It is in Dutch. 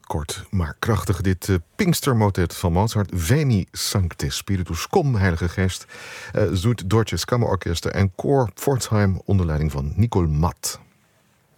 Kort maar krachtig dit Pinkstermotet van Mozart. Veni Sancte Spiritus, kom Heilige Geest. Zoet Dortjes Kammerorkester en Koor Pforzheim onder leiding van Nicole Matt.